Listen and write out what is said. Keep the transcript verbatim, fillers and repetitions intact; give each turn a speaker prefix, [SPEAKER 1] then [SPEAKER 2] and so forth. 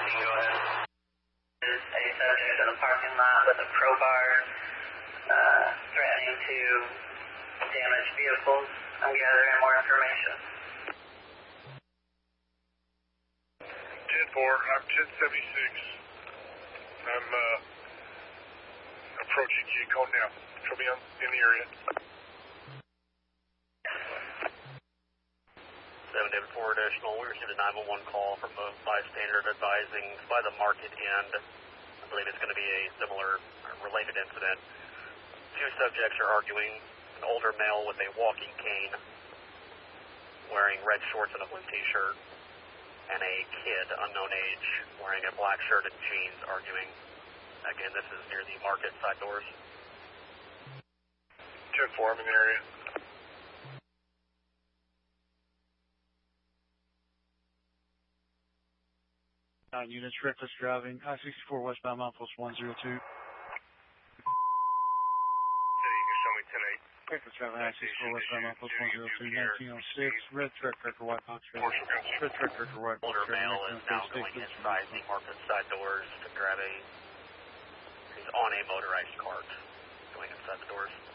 [SPEAKER 1] go ahead.
[SPEAKER 2] There's a subject in the parking lot with a crowbar uh, threatening to damage vehicles. I'm gathering more information.
[SPEAKER 3] ten four, I'm ten seventy-six. I'm uh, approaching you. Call now. Show me on, in the area.
[SPEAKER 1] seven David four additional. We received a nine one one call from a bystander advising by the market end. I believe it's going to be a similar or related incident. Two subjects are arguing. An older male with a walking cane wearing red shorts and a blue t-shirt, and a kid, unknown age, wearing a black shirt and jeans arguing. Again, this is near the market side doors.
[SPEAKER 3] ten four, I'm in the area.
[SPEAKER 4] Nine units, reckless driving, I sixty-four westbound, milepost one zero two.
[SPEAKER 3] Hey, you can show me ten eight.
[SPEAKER 4] Reckless driving, I sixty-four westbound, milepost one zero two, nineteen oh six, red truck, record, white box, red truck, record, white box,
[SPEAKER 1] Older male is now going inside the market side doors to grab a, he's on a motorized cart, going inside the doors.